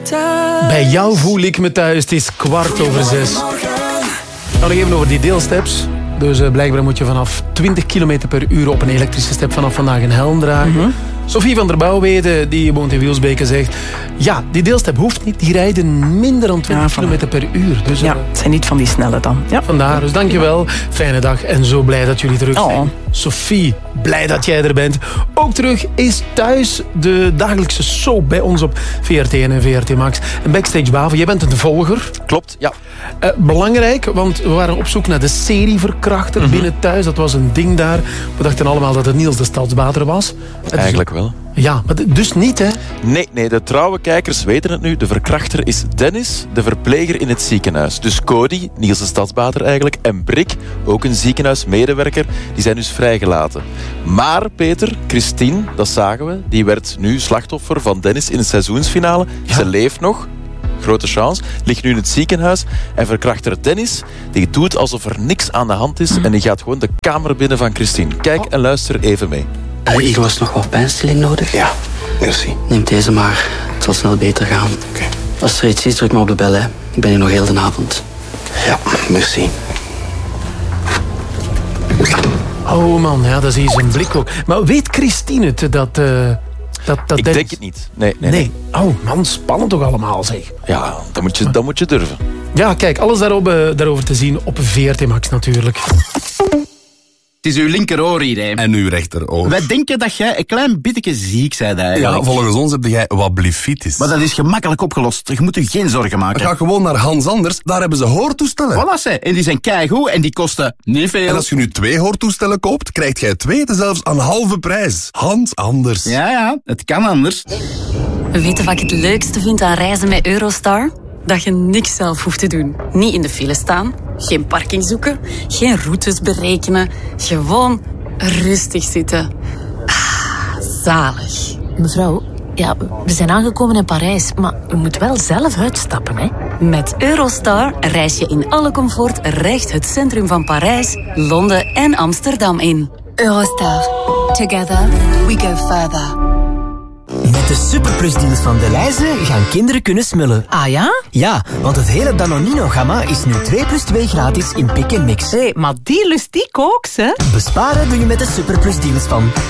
Bij jou voel ik me thuis. Het is 5:15. Nou, nog even over die deelsteps. Dus blijkbaar moet je vanaf 20 km per uur op een elektrische step vanaf vandaag een helm dragen. Sophie van der Bouwwede, die woont in Wielsbeke, zegt... Ja, die deelstep hoeft niet. Die rijden minder dan 20 km per uur. Dus, het zijn niet van die snelle dan. Ja. Vandaar, dus dankjewel. Fijne dag en zo blij dat jullie terug zijn. Sophie, blij dat jij er bent. Ook terug is Thuis, de dagelijkse soap bij ons op VRT en VRT Max. En Backstage Bavo, jij bent een volger. Klopt, ja. Belangrijk, want we waren op zoek naar de serieverkrachter binnen Thuis. Dat was een ding daar. We dachten allemaal dat het Niels de Stadsbader was. Eigenlijk wel. Ja, maar dus niet, hè? Nee, de trouwe kijkers weten het nu. De verkrachter is Dennis, de verpleger in het ziekenhuis. Dus Cody, Niels de Stadsbader eigenlijk, en Brik, ook een ziekenhuismedewerker, die zijn dus vrijgelaten. Maar, Peter, Christine, dat zagen we, die werd nu slachtoffer van Dennis in het seizoensfinale. Ja. Ze leeft nog. Grote chance, ligt nu in het ziekenhuis en verkrachter Dennis, die doet alsof er niks aan de hand is en die gaat gewoon de kamer binnen van Christine. Kijk en luister even mee. Ik was nog wat pijnstilling nodig. Ja, merci. Neem deze maar, het zal snel beter gaan. Okay. Als er iets is, druk maar op de bel, hè. Ik ben hier nog heel de avond. Ja, merci. Oh man, ja, dat is hier zijn blik ook. Maar weet Christine het, dat ik denk het niet. Nee. Oh man, spannend toch allemaal, zeg. Ja, dat moet je durven. Ja, kijk, alles daarover te zien op VRT Max natuurlijk. Het is uw linkeroor hier, hè. En uw rechteroor. Wij denken dat jij een klein beetje ziek bent eigenlijk. Ja, volgens ons heb jij wat blifitis. Maar dat is gemakkelijk opgelost. Je moet u geen zorgen maken. Ga gewoon naar Hans Anders, daar hebben ze hoortoestellen. Voilà, ze. En die zijn keigoed en die kosten niet veel. En als je nu 2 hoortoestellen koopt, krijgt jij 2 zelfs aan halve prijs. Hans Anders. Ja, het kan anders. Weet je wat ik het leukste vind aan reizen met Eurostar? Dat je niks zelf hoeft te doen. Niet in de file staan, geen parking zoeken, geen routes berekenen. Gewoon rustig zitten. Zalig. Mevrouw, ja, we zijn aangekomen in Parijs, maar u moet wel zelf uitstappen, hè? Met Eurostar reis je in alle comfort recht het centrum van Parijs, Londen en Amsterdam in. Eurostar. Together we go further. Met de superplusdeals van Delhaize gaan kinderen kunnen smullen. Ah ja? Ja, want het hele Danonino-gamma is nu 2+2 gratis in Pick & Mix. Hé, maar die lust ik ook, hè? Besparen doe je met de superplusdeals van